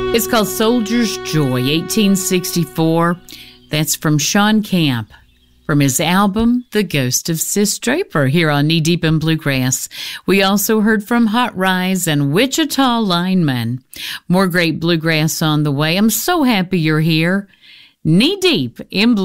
It's called Soldier's Joy, 1864. That's from Sean Camp, from his album, The Ghost of Sis Draper, here on Knee Deep in Bluegrass. We also heard from Hot Rise and Wichita Lineman. More great bluegrass on the way. I'm so happy you're here. Knee Deep in Bluegrass.